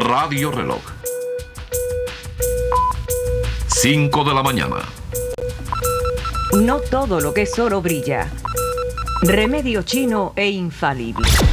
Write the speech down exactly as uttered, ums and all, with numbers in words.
Radio Reloj. cinco de la mañana. No todo lo que es oro brilla. Remedio chino e infalible.